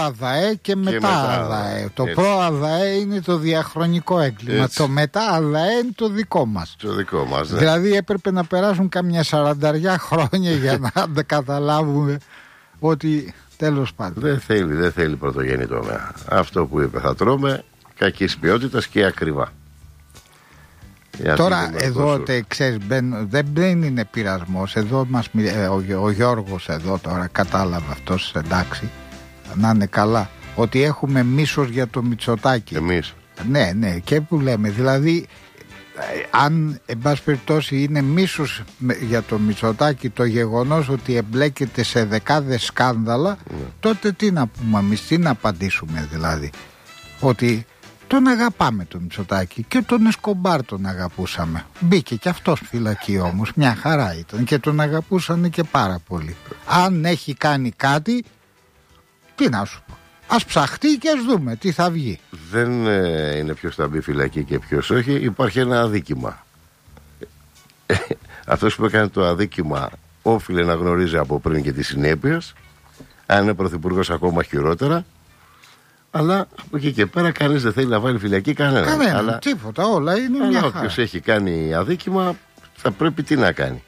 προ-ΑΔΑΕ και μετά-ΑΔΑΕ. Το προ-ΑΔΑΕ είναι το διαχρονικό έγκλημα. Το μετά-ΑΔΑΕ είναι το δικό μας. Το δικό μας, ναι. Δηλαδή έπρεπε να περάσουν καμιά 40 χρόνια για να καταλάβουμε ότι τέλος πάντων. Δεν θέλει πρωτογενή τομέα. Αυτό που είπε, θα τρώμε κακής ποιότητας και ακριβά. Τώρα εδώ ξέρεις, δεν είναι πειρασμός. Εδώ ο Γιώργος εδώ τώρα κατάλαβε αυτός, εντάξει, να είναι καλά, ότι έχουμε μίσος για το Μητσοτάκη. Εμείς. Ναι, και που λέμε, δηλαδή αν εν πάση περιπτώσει είναι μίσος για το Μητσοτάκη το γεγονός ότι εμπλέκεται σε δεκάδες σκάνδαλα, τότε τι να πούμε εμείς, τι να απαντήσουμε δηλαδή? Ότι τον αγαπάμε τον Μητσοτάκη και τον Εσκομπάρ τον αγαπούσαμε. Μπήκε και αυτός φυλακή όμως, μια χαρά ήταν και τον αγαπούσαν και πάρα πολύ. Αν έχει κάνει κάτι, τι να σου πω, ας ψαχτεί και ας δούμε τι θα βγει. Δεν είναι ποιος θα μπει φυλακή και ποιος όχι, υπάρχει ένα αδίκημα. Αυτός που έκανε το αδίκημα όφιλε να γνωρίζει από πριν και τις συνέπειες. Αν είναι πρωθυπουργός ακόμα χειρότερα. Αλλά από εκεί και πέρα κανείς δεν θέλει να βάλει φυλακή κανέναν. Τίποτα, όλα είναι μια χαρά. Όποιος έχει κάνει αδίκημα θα πρέπει τι να κάνει?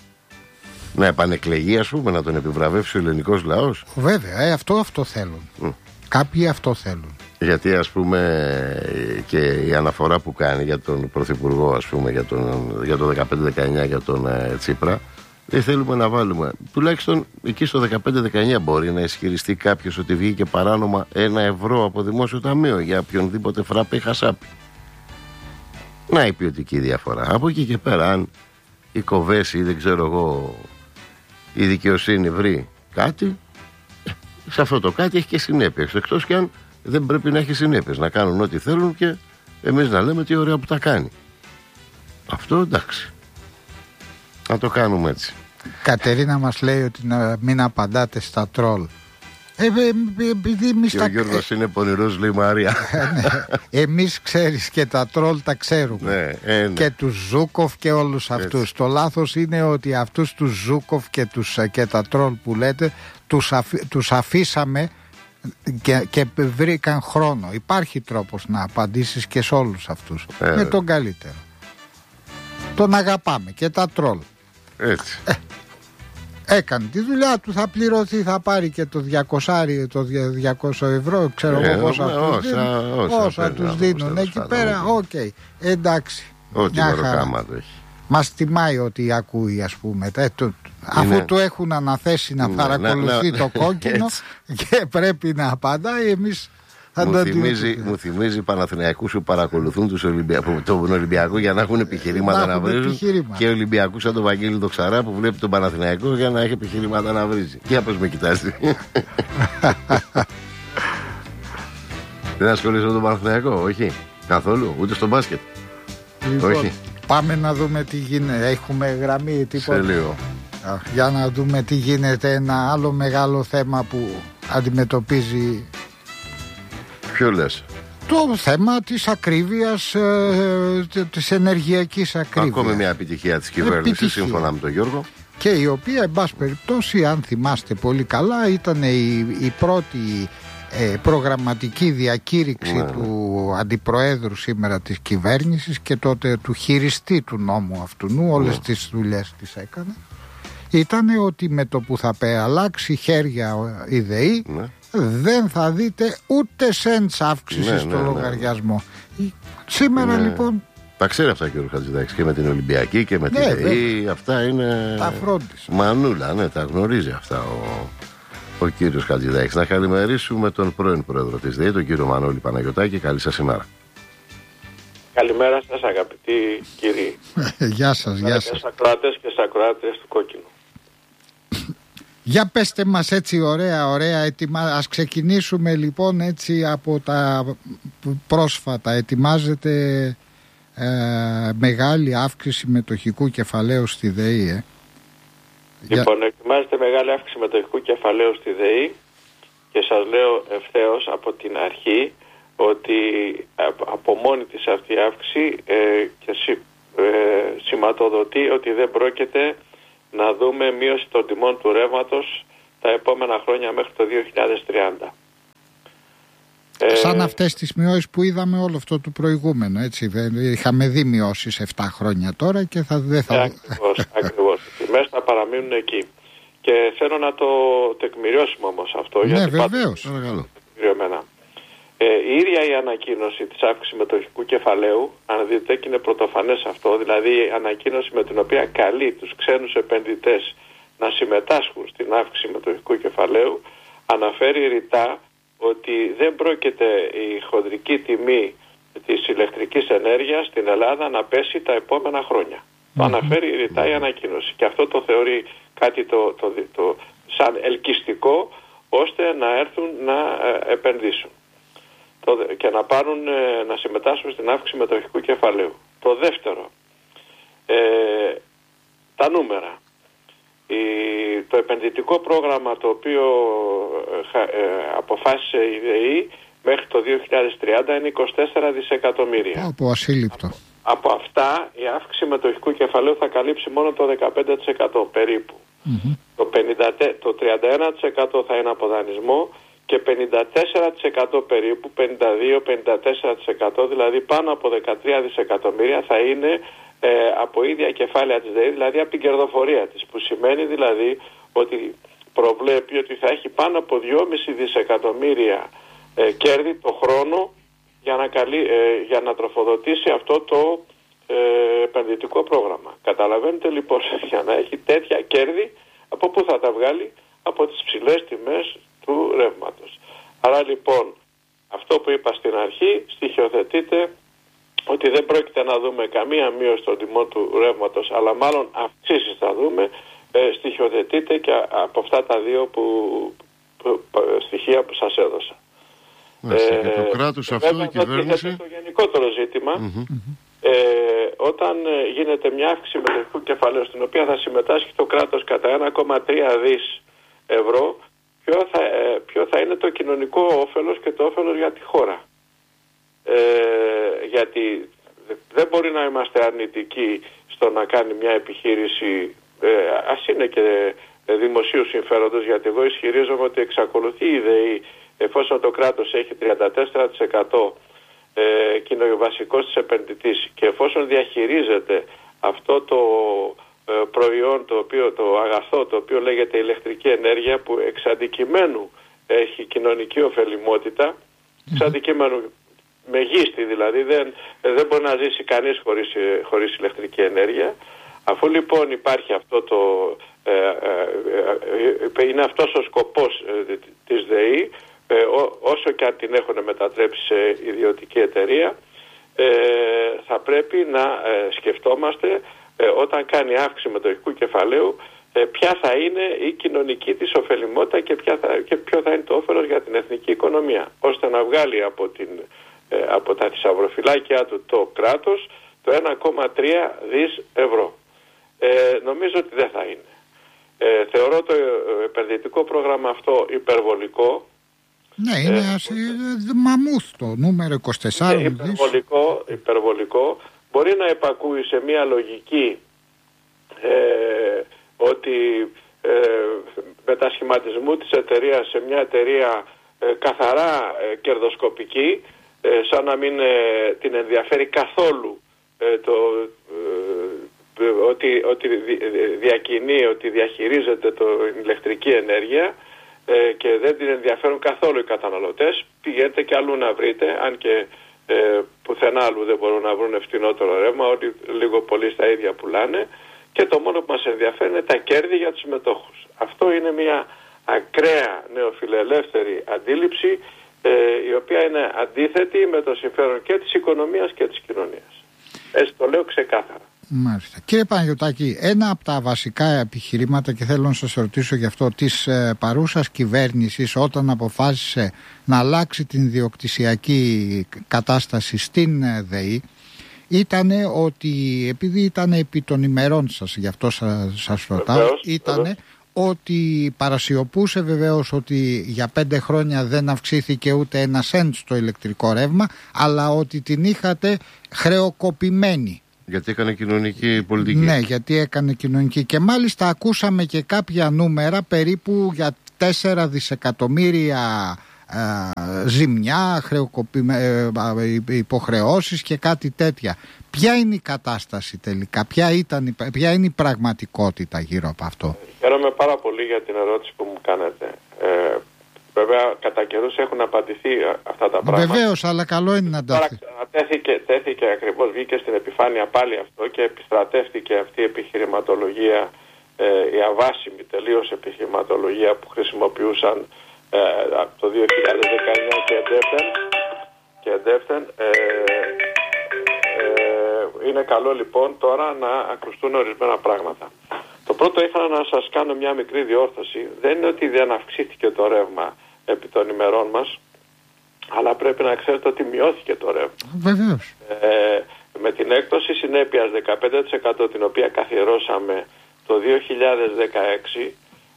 Να επανεκλεγεί, ας πούμε, να τον επιβραβεύσει ο ελληνικός λαός. Βέβαια, αυτό θέλουν. Κάποιοι αυτό θέλουν. Γιατί ας πούμε και η αναφορά που κάνει για τον πρωθυπουργό, ας πούμε, για το 15-19 για τον Τσίπρα, δεν θέλουμε να βάλουμε. Τουλάχιστον εκεί στο 15-19 μπορεί να ισχυριστεί κάποιος ότι βγήκε παράνομα 1 ευρώ από δημόσιο ταμείο για οποιονδήποτε φράπε ή χασάπι. Να η ποιοτική διαφορά. Από εκεί και πέρα, αν η Κοβέση ή δεν ξέρω εγώ η δικαιοσύνη βρει κάτι, σε αυτό το κάτι έχει και συνέπειες. Εκτός και αν δεν πρέπει να έχει συνέπειες. Να κάνουν ό,τι θέλουν και εμείς να λέμε τι ωραία που τα κάνει. Αυτό εντάξει. Να το κάνουμε έτσι. Κατερίνα μας λέει ότι να μην απαντάτε στα τρόλ. Και ο Γιώργος είναι πονηρός, λέει Μαρία. Εμείς ξέρεις και τα τρόλ τα ξέρουμε. Και τους Ζούκοφ και όλους αυτούς. Έτσι. Το λάθος είναι ότι αυτούς τους Ζούκοφ και τα τρόλ που λέτε τους αφήσαμε και βρήκαν χρόνο. Υπάρχει τρόπος να απαντήσεις και σε όλους αυτούς. Με τον καλύτερο. Τον αγαπάμε και τα τρόλ. Έτσι. Έκανε τη δουλειά του, θα πληρωθεί, θα πάρει και το 200 ευρώ, ξέρω εγώ πόσα τους δίνουν εκεί πέρα. Εντάξει. Ό,τι μεροκάμα το έχει. Μας τιμάει ότι ακούει, ας πούμε, αφού του έχουν αναθέσει να παρακολουθεί το κόκκινο και πρέπει να απαντάει, εμείς μου θυμίζει Παναθηναϊκούς που παρακολουθούν τον Ολυμπιακό για να έχουν επιχειρήματα να βρίζουν, και Ολυμπιακούς σαν τον Βαγγέλη Δοξαρά που βλέπει τον Παναθηναϊκό για να έχει επιχειρήματα να βρίζει. Για πώς με κοιτάζει. Δεν ασχολείσαι με τον Παναθηναϊκό? Όχι, καθόλου, ούτε στο μπάσκετ? Λοιπόν, όχι. Πάμε να δούμε τι γίνεται. Έχουμε γραμμή τίποτα? Σε λίγο. Για να δούμε τι γίνεται. Ένα άλλο μεγάλο θέμα που αντιμετωπίζει. Ποιο λες? Το θέμα της ακρίβειας, της ενεργειακής ακρίβειας. Ακόμη μια επιτυχία της κυβέρνησης, σύμφωνα με τον Γιώργο. Και η οποία, εν πάση περιπτώσει, αν θυμάστε πολύ καλά, ήταν η πρώτη προγραμματική διακήρυξη του αντιπροέδρου σήμερα της κυβέρνησης και τότε του χειριστή του νόμου αυτού, όλες τις δουλειές τις έκανε. Ήταν ότι με το που θα αλλάξει χέρια η ΔΕΗ, δεν θα δείτε ούτε σέντς αύξηση στο λογαριασμό. Σήμερα λοιπόν. Τα ξέρει αυτά και ο Χατζηδάκης, και με την Ολυμπιακή και με την ΔΕΗ. Αυτά είναι. Τα φρόντισε. Μανούλα, τα γνωρίζει αυτά ο κύριος Χατζηδάκης. Να καλημερίσουμε τον πρώην πρόεδρο της ΔΕΗ, τον κύριο Μανώλη Παναγιωτάκη. Καλή σας ημέρα. Καλημέρα σας, αγαπητοί κύριοι. Γεια σας, γεια σας. Και στα ακροατές και στα ακροάτες του Κόκκινου. Για πέστε μας έτσι ωραία, ας ξεκινήσουμε λοιπόν έτσι από τα πρόσφατα. Ετοιμάζεται μεγάλη αύξηση μετοχικού κεφαλαίου στη ΔΕΗ. Λοιπόν, ετοιμάζεται μεγάλη αύξηση μετοχικού κεφαλαίου στη ΔΕΗ και σας λέω ευθέως από την αρχή ότι από μόνη της αυτή η αύξηση και σηματοδοτεί ότι δεν πρόκειται να δούμε μείωση των τιμών του ρεύματος τα επόμενα χρόνια μέχρι το 2030. Σαν αυτές τις μειώσεις που είδαμε όλο αυτό το προηγούμενο, έτσι. Είχαμε δει μειώσεις 7 χρόνια τώρα και δεν θα... Ακριβώς. Οι τιμές θα παραμείνουν εκεί. Και θέλω να το τεκμηριώσουμε όμως αυτό. Ναι, γιατί βεβαίως. Η ίδια η ανακοίνωση της αύξησης μετοχικού κεφαλαίου, αν δείτε, και είναι πρωτοφανές αυτό, δηλαδή η ανακοίνωση με την οποία καλεί τους ξένους επενδυτές να συμμετάσχουν στην αύξηση μετοχικού κεφαλαίου, αναφέρει ρητά ότι δεν πρόκειται η χονδρική τιμή της ηλεκτρικής ενέργειας στην Ελλάδα να πέσει τα επόμενα χρόνια. Το αναφέρει ρητά η ανακοίνωση και αυτό το θεωρεί κάτι σαν ελκυστικό ώστε να έρθουν να επενδύσουν και να συμμετάσχουν στην αύξηση μετοχικού κεφαλαίου. Το δεύτερο, τα νούμερα. Το επενδυτικό πρόγραμμα το οποίο αποφάσισε η ΔΕΗ μέχρι το 2030 είναι 24 δισεκατομμύρια. Από ασύλληπτο. Από αυτά η αύξηση μετοχικού κεφαλαίου θα καλύψει μόνο το 15% περίπου. Το 31% θα είναι από δανεισμό και 54% περίπου, 52-54%, δηλαδή πάνω από 13 δισεκατομμύρια θα είναι από ίδια κεφάλαια της ΔΕΗ, δηλαδή από την κερδοφορία της, που σημαίνει δηλαδή ότι προβλέπει ότι θα έχει πάνω από 2,5 δισεκατομμύρια κέρδη το χρόνο για να τροφοδοτήσει αυτό το επενδυτικό πρόγραμμα. Καταλαβαίνετε λοιπόν, για να έχει τέτοια κέρδη, από πού θα τα βγάλει? Από τις ψηλές τιμές του ρεύματος. Άρα λοιπόν, αυτό που είπα στην αρχή στοιχειοθετείται ότι δεν πρόκειται να δούμε καμία μείωση των τιμών του ρεύματος, αλλά μάλλον αυξήσεις θα δούμε, στοιχειοθετείται και από αυτά τα δύο στοιχεία που σας έδωσα. Και το κράτος αυτό, η κυβέρνηση... Το γενικότερο ζήτημα, όταν γίνεται μια αύξηση μετοχικού κεφαλαίου στην οποία θα συμμετάσχει το κράτος κατά 1,3 δις ευρώ, ποιο θα είναι το κοινωνικό όφελος και το όφελος για τη χώρα. Γιατί δεν μπορεί να είμαστε αρνητικοί στο να κάνει μια επιχείρηση, ας είναι και δημοσίου συμφέροντος, γιατί εγώ ισχυρίζομαι ότι εξακολουθεί η ΔΕΗ, εφόσον το κράτος έχει 34% και είναι ο βασικός της επενδυτής και εφόσον διαχειρίζεται αυτό το προϊόν, το αγαθό το οποίο λέγεται ηλεκτρική ενέργεια, που εξ αντικειμένου έχει κοινωνική ωφελιμότητα, εξ αντικειμένου μεγίστη δηλαδή, δεν μπορεί να ζήσει κανείς χωρίς ηλεκτρική ενέργεια. Αφού λοιπόν υπάρχει αυτό είναι αυτός ο σκοπός της ΔΕΗ, όσο και αν την έχουν μετατρέψει σε ιδιωτική εταιρεία, θα πρέπει να σκεφτόμαστε όταν κάνει αύξηση μετοχικού κεφαλαίου ποια θα είναι η κοινωνική της ωφελιμότητα και ποιο θα είναι το όφελος για την εθνική οικονομία, ώστε να βγάλει από τα θησαυροφυλάκια του το κράτος το 1,3 δις ευρώ. Νομίζω ότι δεν θα είναι. Θεωρώ το επενδυτικό πρόγραμμα αυτό υπερβολικό. Ναι, είναι μαμούθ το νούμερο 24. Υπερβολικό. Μπορεί να υπακούει σε μια λογική ότι μετασχηματισμού της εταιρείας σε μια εταιρεία καθαρά κερδοσκοπική, σαν να μην την ενδιαφέρει καθόλου ότι διακινεί, ότι διαχειρίζεται την ηλεκτρική ενέργεια και δεν την ενδιαφέρουν καθόλου οι καταναλωτές. Πηγαίνετε και αλλού να βρείτε, αν και πουθενά αλλού δεν μπορούν να βρουν φτηνότερο ρεύμα, ότι λίγο πολύ στα ίδια πουλάνε, και το μόνο που μας ενδιαφέρει είναι τα κέρδη για τους μετόχους. Αυτό είναι μια ακραία νεοφιλελεύθερη αντίληψη, η οποία είναι αντίθετη με το συμφέρον και της οικονομίας και της κοινωνίας. Έτσι το λέω ξεκάθαρα. Μάλιστα. Κύριε Παναγιωτάκη, ένα από τα βασικά επιχειρήματα, και θέλω να σας ρωτήσω γι' αυτό, της παρούσας κυβέρνησης όταν αποφάσισε να αλλάξει την διοκτησιακή κατάσταση στην ΔΕΗ, ήταν ότι, επειδή ήταν επί των ημερών σας, γι' αυτό σας ρωτάω, ήταν ότι παρασιωπούσε βεβαίως ότι για 5 χρόνια δεν αυξήθηκε ούτε 1 σέντ στο ηλεκτρικό ρεύμα, αλλά ότι την είχατε χρεοκοπημένη. Γιατί έκανε κοινωνική πολιτική. Ναι, γιατί έκανε κοινωνική. Και μάλιστα ακούσαμε και κάποια νούμερα περίπου για 4 δισεκατομμύρια ζημιά, υποχρεώσεις και κάτι τέτοια. Ποια είναι η κατάσταση τελικά, ποια είναι η πραγματικότητα γύρω από αυτό? Χαίρομαι πάρα πολύ για την ερώτηση που μου κάνετε. Βέβαια, κατά καιρούς έχουν απαντηθεί αυτά τα πράγματα. Βεβαίως, αλλά καλό είναι να τα... Τέθηκε ακριβώς, βγήκε στην επιφάνεια πάλι αυτό και επιστρατεύτηκε αυτή η επιχειρηματολογία, η αβάσιμη τελείως επιχειρηματολογία που χρησιμοποιούσαν το 2019 και εντεύθεν. Είναι καλό λοιπόν τώρα να ακουστούν ορισμένα πράγματα. Το πρώτο, ήθελα να σας κάνω μια μικρή διόρθωση. Δεν είναι ότι δεν αυξήθηκε το ρεύμα επί των ημερών μας, αλλά πρέπει να ξέρετε ότι μειώθηκε το ρεύμα. Βεβαίως. Με την έκπτωση συνέπειας 15% την οποία καθιερώσαμε το 2016,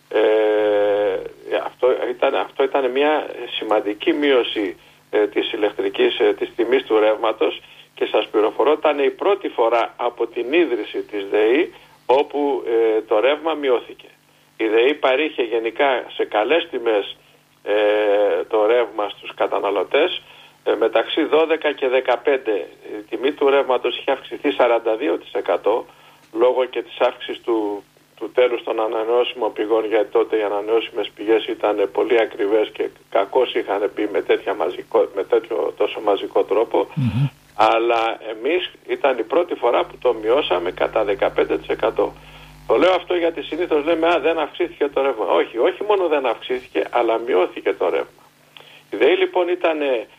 αυτό ήταν μια σημαντική μείωση της τιμής του ρεύματος, και σας πληροφορώ ήταν η πρώτη φορά από την ίδρυση της ΔΕΗ όπου το ρεύμα μειώθηκε. Η ΔΕΗ παρήχε γενικά σε καλές τιμές το ρεύμα στους καταναλωτές. Μεταξύ 12 και 15 η τιμή του ρεύματος είχε αυξηθεί 42% λόγω και της αύξησης του τέλους των ανανεώσιμων πηγών, γιατί τότε οι ανανεώσιμες πηγές ήταν πολύ ακριβές και κακώς είχαν μπει με τέτοιο τόσο μαζικό τρόπο. Mm-hmm. Αλλά εμείς ήταν η πρώτη φορά που το μειώσαμε κατά 15%. Το λέω αυτό γιατί συνήθως λέμε δεν αυξήθηκε το ρεύμα. Όχι μόνο δεν αυξήθηκε, αλλά μειώθηκε το ρεύμα. Η ΔΕΗ λοιπόν ήταν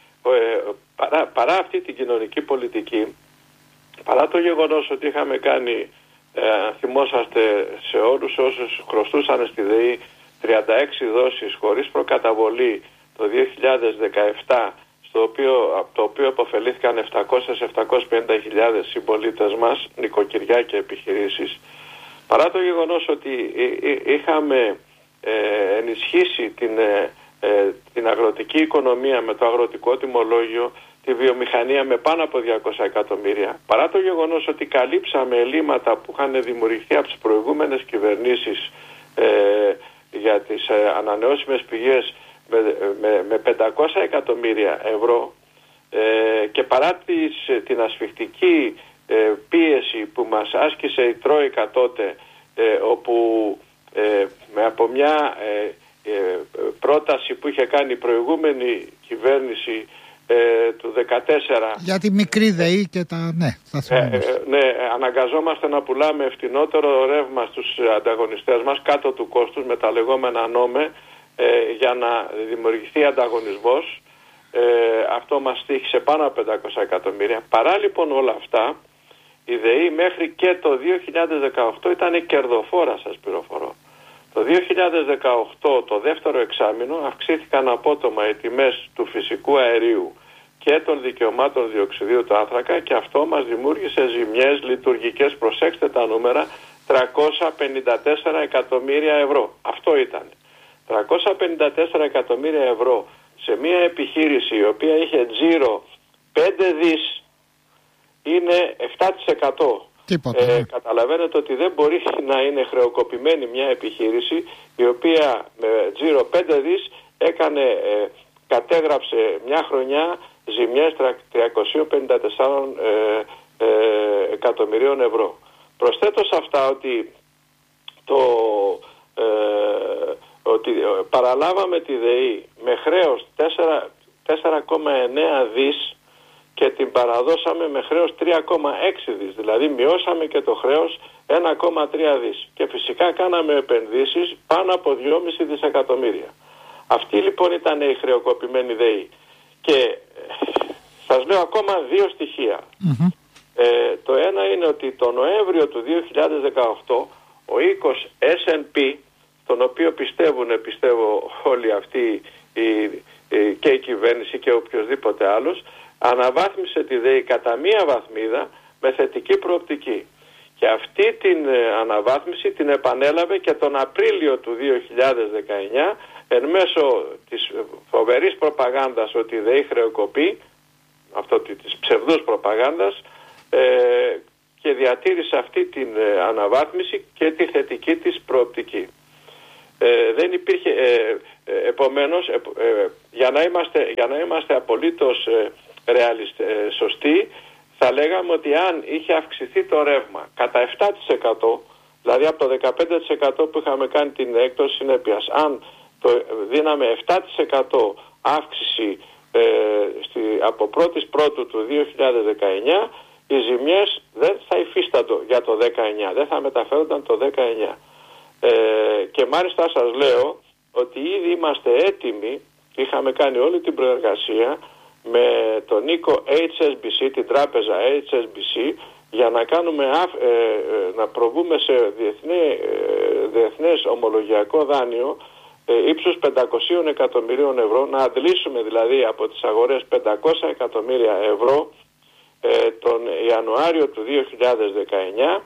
παρά αυτή την κοινωνική πολιτική, παρά το γεγονός ότι είχαμε κάνει, θυμόσαστε, σε όλους όσους χρωστούσαν στη ΔΕΗ 36 δόσεις χωρίς προκαταβολή το 2017, από το οποίο αποφελήθηκαν 700-750 χιλιάδες συμπολίτες μας, νοικοκυριά και επιχειρήσεις. Παρά το γεγονός ότι είχαμε ενισχύσει την αγροτική οικονομία με το αγροτικό τιμολόγιο, τη βιομηχανία με πάνω από 200 εκατομμύρια, παρά το γεγονός ότι καλύψαμε ελλείμματα που είχαν δημιουργηθεί από τις προηγούμενες κυβερνήσεις για τις ανανεώσιμες πηγές με 500 εκατομμύρια ευρώ, και παρά την ασφιχτική πίεση που μας άσκησε η Τρόικα τότε, όπου από μια πρόταση που είχε κάνει η προηγούμενη κυβέρνηση του 2014 για τη μικρή ΔΕΗ και τα αναγκαζόμαστε να πουλάμε φτηνότερο ρεύμα στους ανταγωνιστές μας κάτω του κόστους με τα λεγόμενα νόμε, για να δημιουργηθεί ανταγωνισμός. Αυτό μας στοίχησε πάνω από 500 εκατομμύρια. Παρά λοιπόν όλα αυτά, η ΔΕΗ μέχρι και το 2018 ήταν κερδοφόρα, σας πληροφορώ. Το 2018, το δεύτερο εξάμηνο, αυξήθηκαν απότομα οι τιμές του φυσικού αερίου και των δικαιωμάτων διοξιδίου του άνθρακα, και αυτό μας δημιούργησε ζημιές λειτουργικές, προσέξτε τα νούμερα, 354 εκατομμύρια ευρώ. Αυτό ήταν. 354 εκατομμύρια ευρώ σε μια επιχείρηση η οποία είχε τζίρο 5 δις είναι 7%. Καταλαβαίνετε ότι δεν μπορεί να είναι χρεοκοπημένη μια επιχείρηση η οποία με τζίρο 5 δις κατέγραψε μια χρονιά ζημιές 354 εκατομμυρίων ευρώ. Προσθέτω σε αυτά ότι ότι παραλάβαμε τη ΔΕΗ με χρέος 4,9 δις και την παραδώσαμε με χρέος 3,6 δις. Δηλαδή μειώσαμε και το χρέος 1,3 δις. Και φυσικά κάναμε επενδύσεις πάνω από 2,5 δισεκατομμύρια. Αυτή λοιπόν ήταν η χρεοκοπημένη ΔΕΗ. Και σας λέω ακόμα δύο στοιχεία. Mm-hmm. Το ένα είναι ότι το Νοέμβριο του 2018 ο οίκος S&P, τον οποίο πιστεύω όλοι αυτοί και η κυβέρνηση και οποιοδήποτε άλλος, αναβάθμισε τη ΔΕΗ κατά μία βαθμίδα με θετική προοπτική. Και αυτή την αναβάθμιση την επανέλαβε και τον Απρίλιο του 2019 εν μέσω της φοβερής προπαγάνδας ότι η ΔΕΗ χρεοκοπεί, της ψευδούς προπαγάνδας, και διατήρησε αυτή την αναβάθμιση και τη θετική της προοπτική. Δεν υπήρχε, επομένως, για να είμαστε απολύτως σωστοί, θα λέγαμε ότι αν είχε αυξηθεί το ρεύμα κατά 7%, δηλαδή από το 15% που είχαμε κάνει την έκπτωση συνέπειας, αν δίναμε 7% αύξηση από 1η Πρώτου του 2019, οι ζημιές δεν θα υφίσταντο για το 19, δεν θα μεταφέρονταν το 19. Και μάλιστα σας λέω ότι ήδη είμαστε έτοιμοι, είχαμε κάνει όλη την προεργασία με τον οίκο HSBC, την τράπεζα HSBC, για να κάνουμε να προβούμε σε διεθνές ομολογιακό δάνειο ύψους 500 εκατομμυρίων ευρώ, να αντλήσουμε δηλαδή από τις αγορές 500 εκατομμύρια ευρώ τον Ιανουάριο του 2019,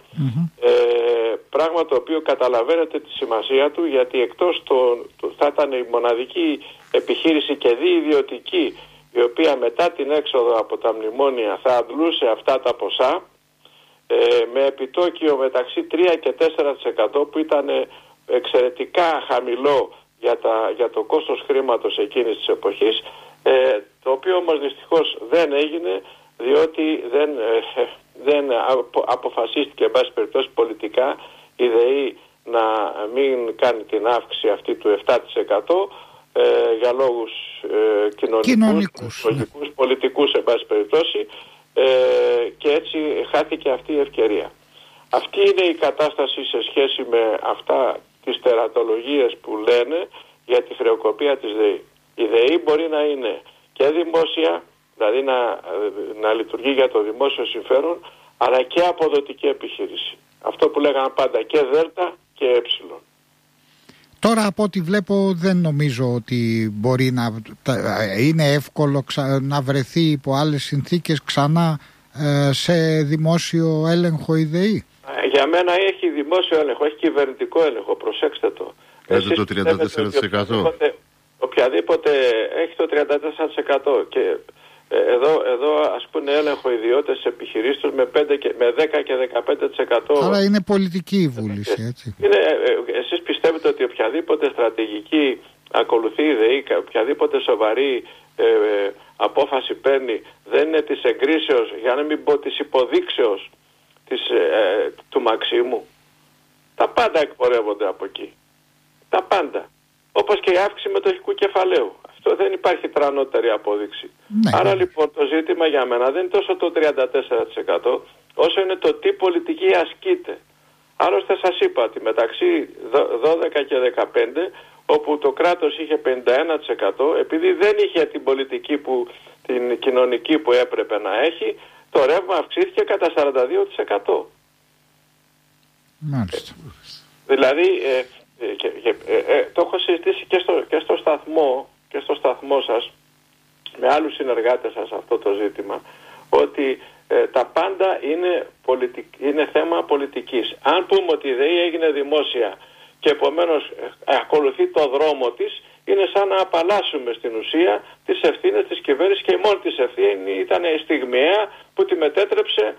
πράγμα το οποίο καταλαβαίνετε τη σημασία του, γιατί εκτός θα ήταν η μοναδική επιχείρηση και διιδιωτική η οποία μετά την έξοδο από τα μνημόνια θα αντλούσε αυτά τα ποσά, με επιτόκιο μεταξύ 3 και 4% που ήταν εξαιρετικά χαμηλό για το κόστος χρήματος εκείνης της εποχής, το οποίο όμως δυστυχώς δεν έγινε, διότι δεν αποφασίστηκε εν πάση περιπτώσει πολιτικά η ΔΕΗ να μην κάνει την αύξηση αυτή του 7% για λόγους κοινωνικούς, πολιτικούς εν πάση περιπτώσει, και έτσι χάθηκε αυτή η ευκαιρία. Αυτή είναι η κατάσταση σε σχέση με αυτά τις τερατολογίες που λένε για τη χρεοκοπία της ΔΕΗ. Η ΔΕΗ μπορεί να είναι και δημόσια, δηλαδή να λειτουργεί για το δημόσιο συμφέρον, αλλά και αποδοτική επιχείρηση. Αυτό που λέγαμε πάντα, και δέλτα και έψιλον. Τώρα από ό,τι βλέπω δεν νομίζω ότι μπορεί να είναι εύκολο να βρεθεί υπό άλλες συνθήκες ξανά σε δημόσιο έλεγχο η ΔΕΗ. Για μένα έχει δημόσιο έλεγχο, έχει κυβερνητικό έλεγχο, προσέξτε το. Έχετε το 34%. Οποιαδήποτε έχει το 34% και εδώ ας πούμε έλεγχο ιδιώτες επιχειρήσεις με 10 και 15%. Άρα είναι πολιτική η βούληση, έτσι. Εσείς πιστεύετε ότι οποιαδήποτε στρατηγική ακολουθεί η ΔΕΗ, οποιαδήποτε σοβαρή απόφαση παίρνει, δεν είναι της εγκρίσεως, για να μην πω της υποδείξεως του Μαξίμου? Τα πάντα εκπορεύονται από εκεί. Τα πάντα. Όπως και η αύξηση μετοχικού κεφαλαίου. Αυτό δεν υπάρχει τρανότερη απόδειξη. Ναι. Άρα λοιπόν το ζήτημα για μένα δεν είναι τόσο το 34% όσο είναι το τι πολιτική ασκείται. Άλλωστε σας είπα ότι μεταξύ 12 και 15, όπου το κράτος είχε 51%, επειδή δεν είχε την πολιτική την κοινωνική που έπρεπε να έχει, το ρεύμα αυξήθηκε κατά 42%. Μάλιστα. Δηλαδή το έχω συζητήσει και στο σταθμό σας με άλλους συνεργάτες σας αυτό το ζήτημα, ότι τα πάντα είναι θέμα πολιτικής. Αν πούμε ότι η ΔΕΗ έγινε δημόσια και επομένως ακολουθεί το δρόμο της, είναι σαν να απαλλάσσουμε στην ουσία τις ευθύνες της κυβέρνησης, και η μόνη της ευθύνη ήταν η στιγμιαία που τη μετέτρεψε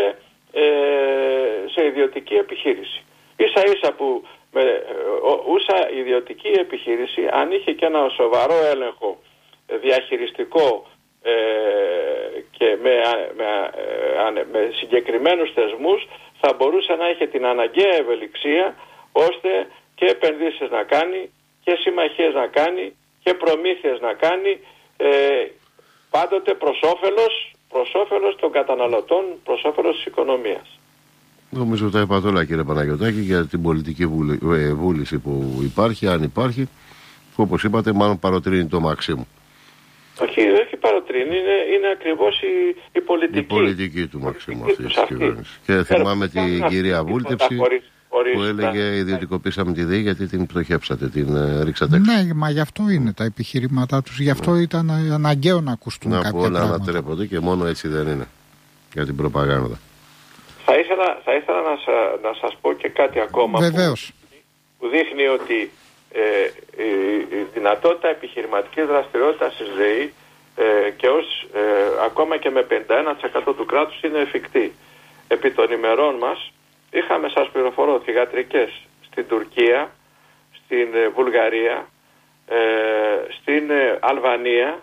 σε ιδιωτική επιχείρηση. Ίσα ίσα που ούσα ιδιωτική επιχείρηση, αν είχε και ένα σοβαρό έλεγχο διαχειριστικό και με συγκεκριμένους θεσμούς, θα μπορούσε να έχει την αναγκαία ευελιξία ώστε και επενδύσεις να κάνει και συμμαχίες να κάνει και προμήθειες να κάνει, πάντοτε προς όφελος των καταναλωτών, προς όφελος της οικονομίας. Νομίζω τα είπατε όλα, κύριε Παναγιωτάκη, για την πολιτική βούληση που υπάρχει, αν υπάρχει, που όπως είπατε μάλλον παροτρύνει το Μαξίμου. Όχι παροτρύνει, είναι ακριβώς η πολιτική. Η πολιτική του Μαξίμου αυτή της κυβέρνησης. Και θυμάμαι την κυρία Βούλτεψη που έλεγε ιδιωτικοποίησαμε τη ΔΕΗ γιατί την πτωχεύσατε, την ρίξατε. Ναι, μα γι' αυτό είναι τα επιχειρήματά τους, γι' αυτό ήταν αναγκαίο να ακουστούν κάποια πράγματα. Όλα ανατρέπονται και μόνο έτσι δεν είναι για την προπαγάνδα. Θα ήθελα να σας πω και κάτι ακόμα. Βεβαίως. Που δείχνει ότι η δυνατότητα επιχειρηματικής δραστηριότητας της ΔΕΗ και ακόμα και με 51% του κράτους είναι εφικτή. Επί των ημερών μας είχαμε, σας πληροφορώ, θυγατρικές στην Τουρκία, στην Βουλγαρία, στην Αλβανία.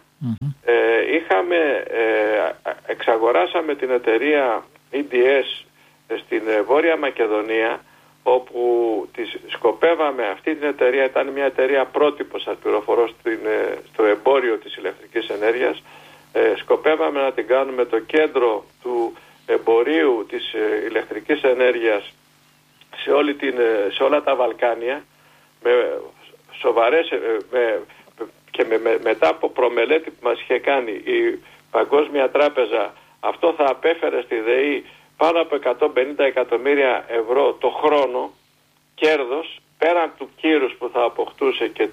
Εξαγοράσαμε την εταιρεία EDS στην Βόρεια Μακεδονία, όπου σκοπεύαμε, αυτή την εταιρεία ήταν μια εταιρεία πρότυπο, σας πληροφορώ, στο εμπόριο της ηλεκτρικής ενέργειας. Σκοπεύαμε να την κάνουμε το κέντρο του εμπορίου της ηλεκτρικής ενέργειας σε όλα τα Βαλκάνια, με σοβαρές και μετά από προμελέτη που μας είχε κάνει η Παγκόσμια Τράπεζα, αυτό θα απέφερε στη ΔΕΗ πάνω από 150 εκατομμύρια ευρώ το χρόνο κέρδος, πέραν του κύρους που θα αποκτούσε και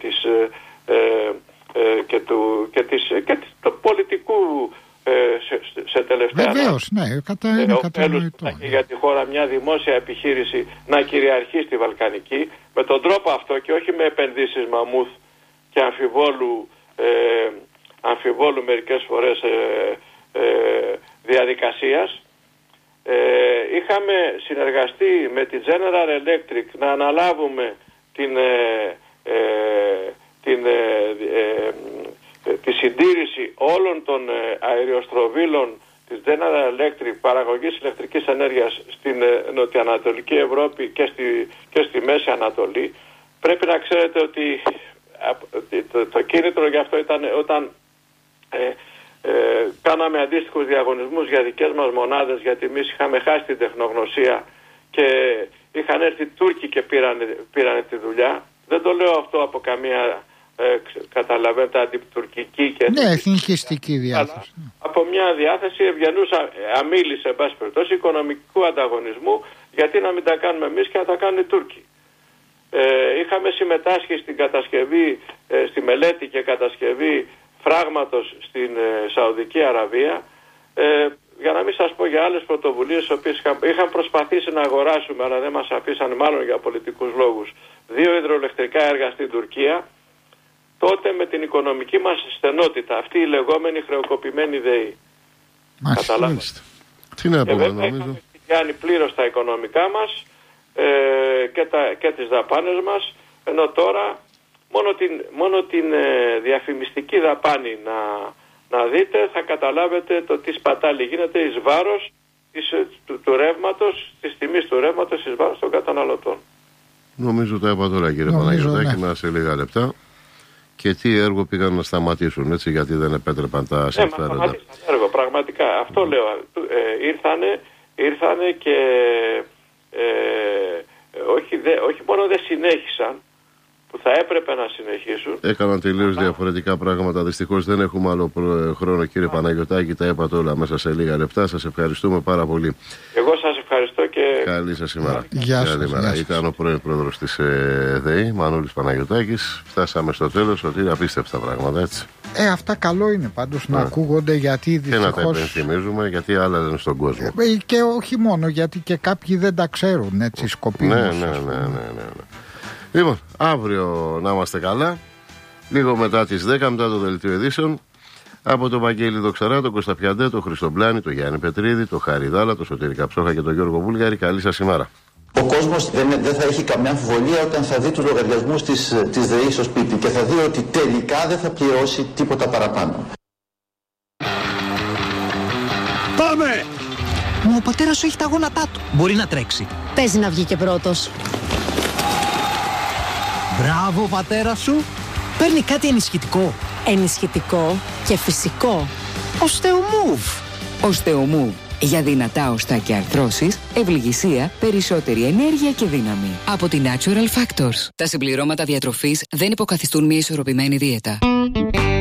του πολιτικού σε τελευταία. Βεβαίως, ναι, είναι κατανοητό. Για τη χώρα μια δημόσια επιχείρηση να κυριαρχεί στη Βαλκανική με τον τρόπο αυτό και όχι με επενδύσεις μαμούθ και αμφιβόλου μερικές φορές διαδικασίας. Είχαμε συνεργαστεί με τη General Electric να αναλάβουμε τη συντήρηση όλων των αεριοστροβίλων της General Electric παραγωγής ηλεκτρικής ενέργειας στην νοτιοανατολική Ευρώπη και στη Μέση Ανατολή. Πρέπει να ξέρετε ότι το κίνητρο γι' αυτό ήταν όταν κάναμε αντίστοιχους διαγωνισμούς για δικές μας μονάδες, γιατί εμείς είχαμε χάσει την τεχνογνωσία και είχαν έρθει Τούρκοι και πήραν τη δουλειά. Δεν το λέω αυτό από καμία καταλαβαίνετε αντιτουρκική και εθνικιστική διάθεση, από μια διάθεση ευγενούσα αμήλης, εν πάση περιπτώσει, οικονομικού ανταγωνισμού, γιατί να μην τα κάνουμε εμείς και να τα κάνουν οι Τούρκοι. Είχαμε συμμετάσχει στην κατασκευή, στη μελέτη και κατασκευή φράγματος στην Σαουδική Αραβία, για να μην σας πω για άλλες πρωτοβουλίες οι οποίες είχαν προσπαθήσει να αγοράσουμε, αλλά δεν μας αφήσαν, μάλλον για πολιτικούς λόγους, 2 υδροελεκτρικά έργα στην Τουρκία, τότε με την οικονομική μας στενότητα, αυτή η λεγόμενη χρεοκοπημένη ΔΕΗ. Καταλάβατε. Τι να πω, νομίζω. Είχαμε κάνει πλήρως τα οικονομικά μας και τις δαπάνες μας, ενώ τώρα μόνο την διαφημιστική δαπάνη να δείτε, θα καταλάβετε το τι σπατάλη γίνεται εις βάρος του ρεύματος, της τιμής του ρεύματος εις βάρος των καταναλωτών. Νομίζω τα είπα τώρα, κύριε Παναγιωτάκη, να σε λίγα λεπτά. Και τι έργο πήγαν να σταματήσουν, έτσι, γιατί δεν επέτρεπαν τα συμφέροντα. Σταματήσαν έργο, πραγματικά. Αυτό λέω. Ήρθανε και όχι μόνο δεν συνέχισαν, που θα έπρεπε να συνεχίσουν. Έκαναν τελείως διαφορετικά πράγματα. Δυστυχώς δεν έχουμε άλλο χρόνο, κύριε Παναγιωτάκη. Τα είπατε όλα μέσα σε λίγα λεπτά. Σας ευχαριστούμε πάρα πολύ. Εγώ σας ευχαριστώ και καλή σας ημέρα. Γεια σας. Ήταν ο πρώην πρόεδρος της ΔΕΗ, Μανώλης Παναγιωτάκης. Φτάσαμε στο τέλος, ότι είναι απίστευτα πράγματα, έτσι. Αυτά καλό είναι πάντως να ακούγονται, γιατί δυστυχώς. Και να τα υπενθυμίζουμε, γιατί άλλα δεν είναι στον κόσμο. Και όχι μόνο, γιατί και κάποιοι δεν τα ξέρουν, έτσι, σκοπίμως. Ναι. Λοιπόν, αύριο να είμαστε καλά. Λίγο μετά τις 10, μετά το δελτίο ειδήσεων. Από τον Βαγγέλη Δοξαρά, τον Κώστα Πιαντέ, τον Χρήστο Μπλάνη, τον Γιάννη Πετρίδη, τον Χάρη Δάλα, τον Σωτήρη Καψόχα και τον Γιώργο Βούλγαρη. Καλή σας ημέρα. Ο κόσμος δεν θα έχει καμιά αμφιβολία όταν θα δει τους λογαριασμούς της ΔΕΗ στο σπίτι και θα δει ότι τελικά δεν θα πληρώσει τίποτα παραπάνω. Πάμε! Μα ο πατέρας σου έχει τα γόνατά του. Μπορεί να τρέξει. Παίζει να βγει και πρώτος. Μπράβο, πατέρα σου. Παίρνει κάτι ενισχυτικό. Ενισχυτικό και φυσικό. Οστεομούβ. Οστεομούβ. Για δυνατά οστά και αρθρώσεις, ευληγησία, περισσότερη ενέργεια και δύναμη. Από τη Natural Factors. Τα συμπληρώματα διατροφής δεν υποκαθιστούν μια ισορροπημένη δίαιτα.